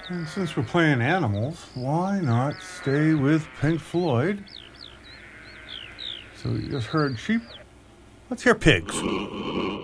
And since we're playing animals, why not stay with Pink Floyd? So you just heard sheep. Let's hear pigs.